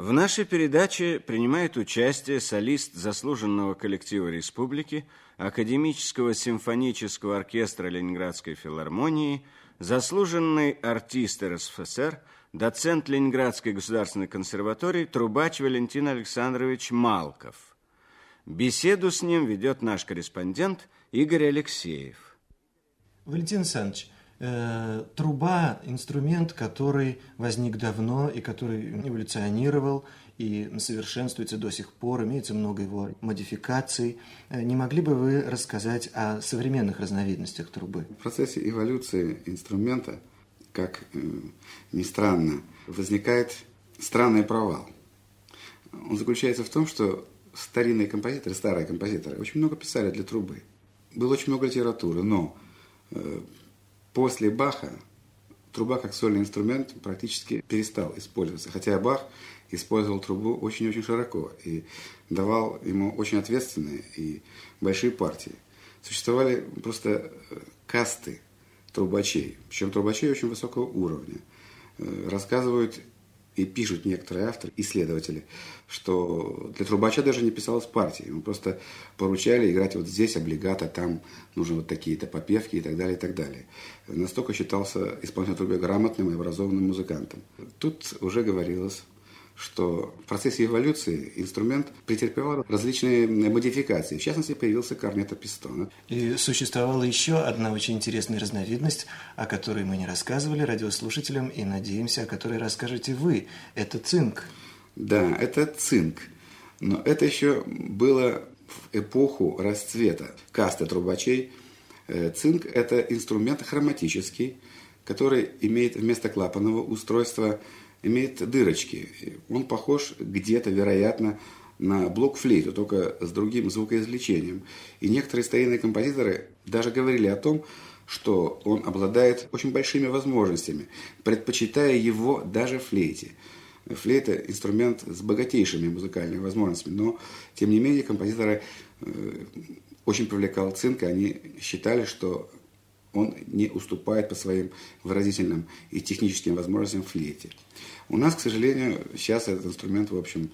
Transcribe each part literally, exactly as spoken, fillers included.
В нашей передаче принимает участие солист заслуженного коллектива республики, Академического симфонического оркестра Ленинградской филармонии, заслуженный артист эр эс эф эс эр, доцент Ленинградской государственной консерватории Трубач Валентин Александрович Малков. Беседу с ним ведет наш корреспондент Игорь Алексеев. Валентин Александрович, э, труба – инструмент, который возник давно и который эволюционировал и совершенствуется до сих пор, имеется много его модификаций. Не могли бы вы рассказать о современных разновидностях трубы? В процессе эволюции инструмента, как э, ни странно, возникает странный провал. Он заключается в том, что старинные композиторы, старые композиторы очень много писали для трубы. Было очень много литературы, но э, после Баха труба как сольный инструмент практически перестал использоваться. Хотя Бах использовал трубу очень-очень широко и давал ему очень ответственные и большие партии. Существовали просто касты трубачей, причем трубачей очень высокого уровня. Рассказывают и пишут некоторые авторы, исследователи, что для трубача даже не писалось партии. Ему просто поручали играть вот здесь облигато, там нужны вот такие-то попевки и так далее, и так далее. Настолько считался исполнитель трубы грамотным и образованным музыкантом. Тут уже говорилось, что в процессе эволюции инструмент претерпевал различные модификации. В частности, появился корнетто пистона. И существовала еще одна очень интересная разновидность, о которой мы не рассказывали радиослушателям, и надеемся, о которой расскажете вы. Это цинк. Да, это цинк. Но это еще было в эпоху расцвета касты трубачей. Цинк – это инструмент хроматический, который имеет вместо клапанного устройства имеет дырочки. Он похож где-то, вероятно, на блокфлейту, только с другим звукоизвлечением. И некоторые старинные композиторы даже говорили о том, что он обладает очень большими возможностями, предпочитая его даже флейте. Флейта – инструмент с богатейшими музыкальными возможностями, но, тем не менее, композиторы э, очень привлекал цинк, и они считали, что он не уступает по своим выразительным и техническим возможностям флейте. У нас, к сожалению, сейчас этот инструмент, в общем,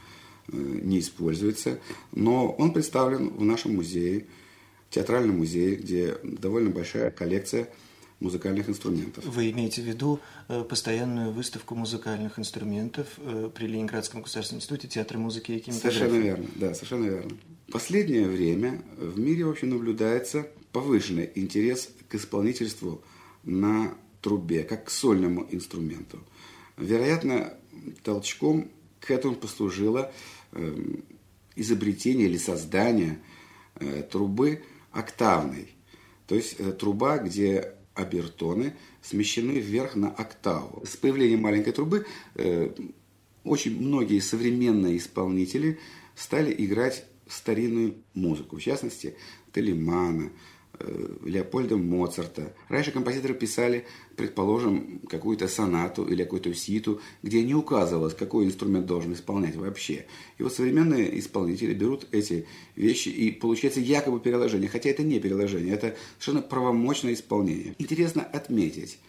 не используется, но он представлен в нашем музее, в театральном музее, где довольно большая коллекция музыкальных инструментов. Вы имеете в виду постоянную выставку музыкальных инструментов при Ленинградском государственном институте театра музыки и кинематографа? Совершенно верно, да, совершенно верно. В последнее время в мире, в общем, наблюдается повышенный интерес к исполнительству на трубе, как к сольному инструменту. Вероятно, толчком к этому послужило э, изобретение или создание э, трубы октавной. То есть это труба, где обертоны смещены вверх на октаву. С появлением маленькой трубы э, очень многие современные исполнители стали играть старинную музыку, в частности, Телемана, Леопольда Моцарта. Раньше композиторы писали, предположим, какую-то сонату или какую-то ситу, где не указывалось, какой инструмент должен исполнять вообще. И вот современные исполнители берут эти вещи, и получается якобы переложение, хотя это не переложение, это совершенно правомочное исполнение. Интересно отметить,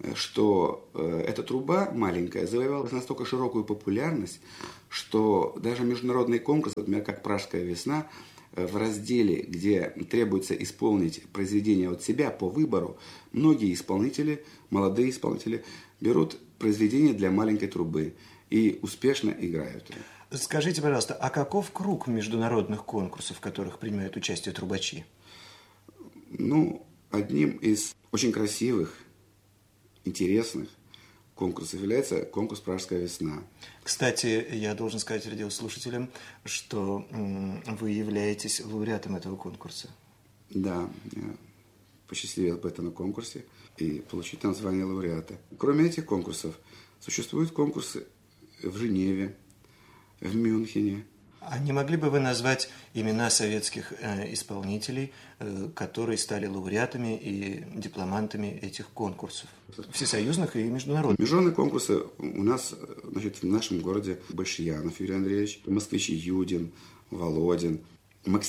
что эта труба маленькая завоевала настолько широкую популярность, что даже международный конкурс, например, как «Пражская весна», в разделе, где требуется исполнить произведение от себя по выбору, многие исполнители, молодые исполнители, берут произведение для маленькой трубы и успешно играют. Скажите, пожалуйста, а каков круг международных конкурсов, в которых принимают участие трубачи? Ну, одним из очень красивых, интересных конкурсов является конкурс «Пражская весна». Кстати, я должен сказать радиослушателям, что вы являетесь лауреатом этого конкурса. Да, я посчастливил быть на конкурсе и получить там звание лауреата. Кроме этих конкурсов, существуют конкурсы в Женеве, в Мюнхене. А не могли бы вы назвать имена советских э, исполнителей, э, которые стали лауреатами и дипломантами этих конкурсов? Всесоюзных и международных. Международные конкурсы у нас, значит, в нашем городе Большьянов Юрий Андреевич, москвичи Юдин, Володин,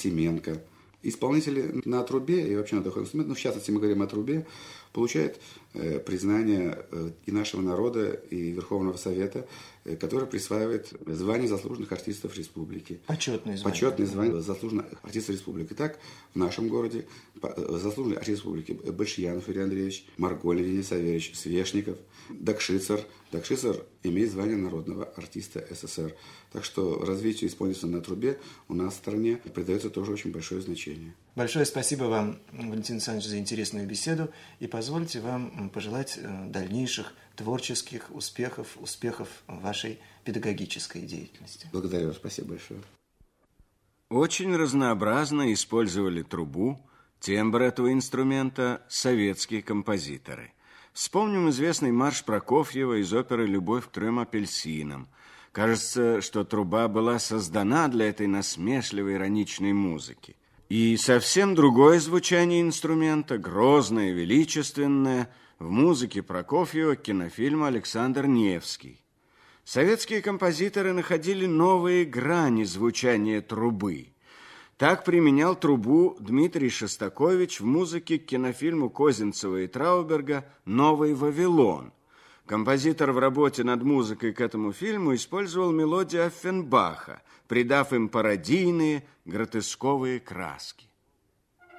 Максименко. Исполнители на трубе и вообще на духовом инструменте, ну, в частности, мы говорим о трубе, получают признание и нашего народа, и Верховного Совета, который присваивает звание заслуженных артистов республики. Почетное звание. Почетное звание заслуженных артистов республики. Так, в нашем городе заслуженный артист республики Большьянов Илья Андреевич, Марголин Денис Савельевич, Свешников, Дакшицер. Дакшицер имеет звание народного артиста СССР. Так что развитию исполнительства на трубе у нас в стране придается тоже очень большое значение. Большое спасибо вам, Валентин Александрович, за интересную беседу. И позвольте вам пожелать дальнейших творческих успехов, успехов в вашей педагогической деятельности. Благодарю вас, спасибо большое. Очень разнообразно использовали трубу, тембр этого инструмента советские композиторы. Вспомним известный марш Прокофьева из оперы «Любовь к трем апельсинам». Кажется, что труба была создана для этой насмешливой ироничной музыки. И совсем другое звучание инструмента, грозное, величественное, в музыке Прокофьева к кинофильму «Александр Невский». Советские композиторы находили новые грани звучания трубы. Так применял трубу Дмитрий Шостакович в музыке к кинофильму Козинцева и Трауберга «Новый Вавилон». Композитор в работе над музыкой к этому фильму использовал мелодии Оффенбаха, придав им пародийные, гротесковые краски.